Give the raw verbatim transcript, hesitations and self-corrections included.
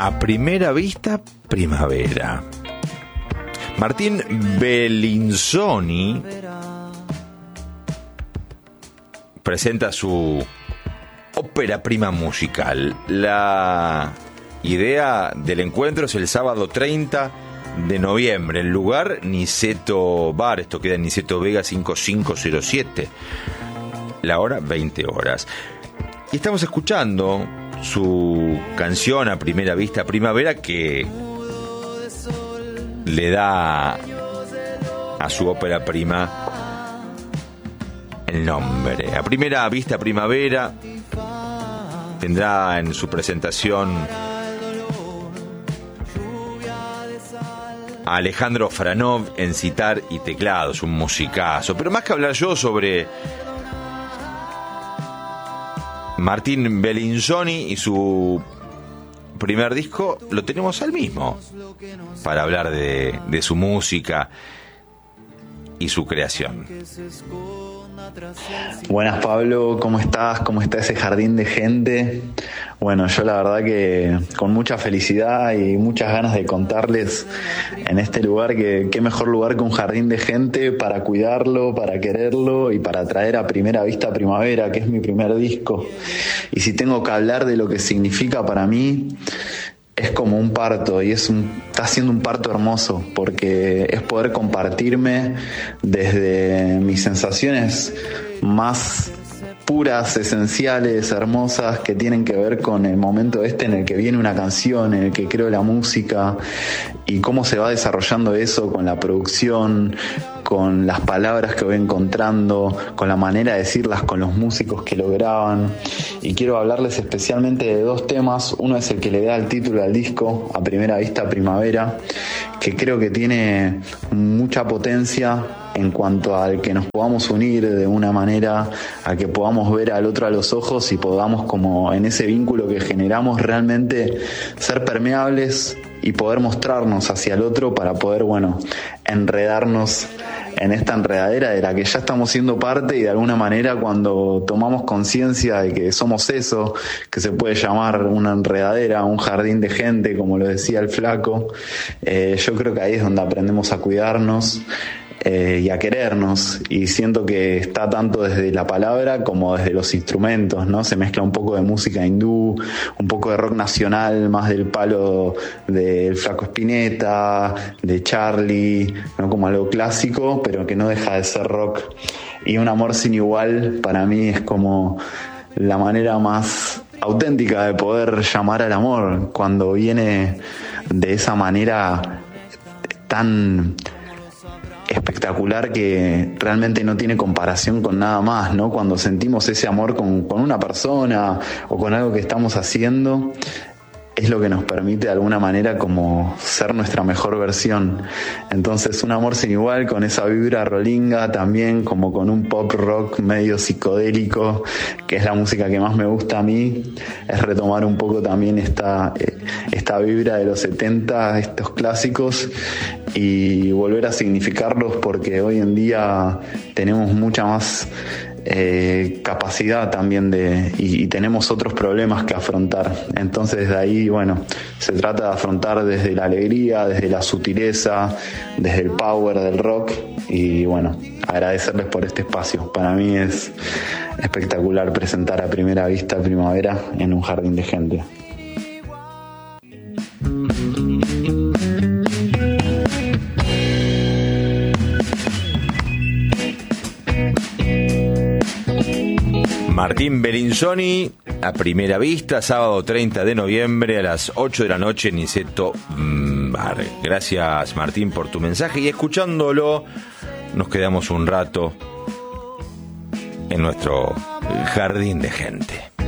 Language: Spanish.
A primera vista, primavera. Martín Bellinzoni presenta su ópera prima musical. La idea del encuentro es el sábado treinta de noviembre. El lugar, Niceto Bar. Esto queda en Niceto Vega cinco cinco cero siete. La hora, veinte horas. Y estamos escuchando su canción A primera vista, primavera, que le da a su ópera prima el nombre. A primera vista, primavera tendrá en su presentación a Alejandro Franov en citar y teclados, un musicazo. Pero más que hablar yo sobre Martín Bellinzoni y su primer disco, lo tenemos al mismo para hablar de, de su música y su creación. Buenas, Pablo, ¿cómo estás? ¿Cómo está ese jardín de gente? Bueno, yo la verdad que con mucha felicidad y muchas ganas de contarles en este lugar que qué mejor lugar que un jardín de gente para cuidarlo, para quererlo y para traer a primera vista primavera, que es mi primer disco. Y si tengo que hablar de lo que significa para mí, es como un parto, y es un, está siendo un parto hermoso, porque es poder compartirme desde mis sensaciones más puras, esenciales, hermosas, que tienen que ver con el momento este en el que viene una canción, en el que creo la música, y cómo se va desarrollando eso con la producción, con las palabras que voy encontrando, con la manera de decirlas, con los músicos que lo graban. Y quiero hablarles especialmente de dos temas. Uno es el que le da el título al disco, A primera vista, primavera, que creo que tiene mucha potencia en cuanto al que nos podamos unir de una manera, a que podamos ver al otro a los ojos y podamos, como en ese vínculo que generamos, realmente ser permeables y poder mostrarnos hacia el otro para poder, bueno, enredarnos en esta enredadera de la que ya estamos siendo parte, y de alguna manera cuando tomamos conciencia de que somos eso, que se puede llamar una enredadera, un jardín de gente, como lo decía el flaco, eh, yo creo que ahí es donde aprendemos a cuidarnos Eh, y a querernos, y siento que está tanto desde la palabra como desde los instrumentos, ¿no? Se mezcla un poco de música hindú, un poco de rock nacional, más del palo del Flaco Spinetta, de Charlie, ¿no? Como algo clásico, pero que no deja de ser rock. Y Un amor sin igual para mí es como la manera más auténtica de poder llamar al amor, cuando viene de esa manera tan espectacular que realmente no tiene comparación con nada más, ¿no? Cuando sentimos ese amor con, con una persona o con algo que estamos haciendo, es lo que nos permite de alguna manera como ser nuestra mejor versión. Entonces, Un amor sin igual, con esa vibra rolinga, también como con un pop rock medio psicodélico, que es la música que más me gusta a mí, es retomar un poco también esta, esta vibra de los setenta, estos clásicos, y volver a significarlos, porque hoy en día tenemos mucha más eh, capacidad también de y, y tenemos otros problemas que afrontar. Entonces de ahí, bueno, se trata de afrontar desde la alegría, desde la sutileza, desde el power del rock, y bueno, agradecerles por este espacio. Para mí es espectacular presentar A primera vista primavera en un jardín de gente. Martín Bellinzoni, A primera vista, sábado treinta de noviembre a las ocho de la noche en Niceto Bar. Gracias, Martín, por tu mensaje, y escuchándolo nos quedamos un rato en nuestro jardín de gente.